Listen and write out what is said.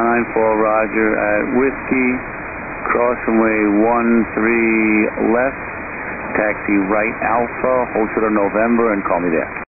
994 Roger, at Whiskey, crossingway 13 left, taxi right Alpha, hold to the November, and call me there.